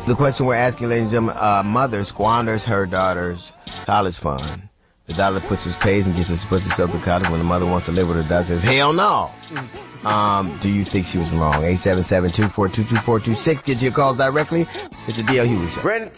The question we're asking, ladies and gentlemen, mother squanders her daughter's college fund. The daughter pays and gets her supposed to sell to college. When the mother wants to live with her, daughter says, hell no. Do you think she was wrong? 877-242-2426. Get your calls directly. It's the D.L. Hughley Show.